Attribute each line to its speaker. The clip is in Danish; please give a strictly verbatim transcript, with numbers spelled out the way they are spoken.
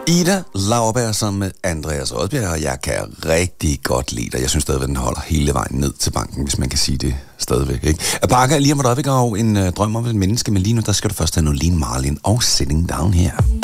Speaker 1: Ida Lauerberg sammen med Andreas Odbjerg, og jeg kan rigtig godt lide dig. Jeg synes stadigvæk, den holder hele vejen ned til banken, hvis man kan sige det stadigvæk. Ikke? Bakker lige om et øjeblik og en uh, drøm om et menneske, men lige nu, der skal du først have noget Lean Marlin og Sitting Down her.